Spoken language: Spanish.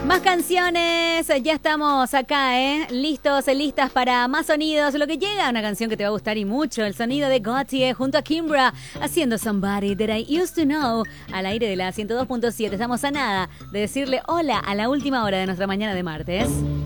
Más canciones, ya estamos acá, listos, listas para más sonidos. Lo que llega, una canción que te va a gustar y mucho, el sonido de Gotye junto a Kimbra, haciendo Somebody That I Used to Know, al aire de la 102.7. Estamos a nada de decirle hola a la última hora de nuestra mañana de martes.